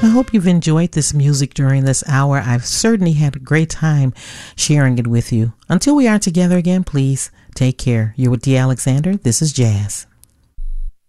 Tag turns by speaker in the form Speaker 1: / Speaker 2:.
Speaker 1: I hope you've enjoyed this music during this hour. I've certainly had a great time sharing it with you. Until we are together again, please take care. You're with D. Alexander. This is Jazz.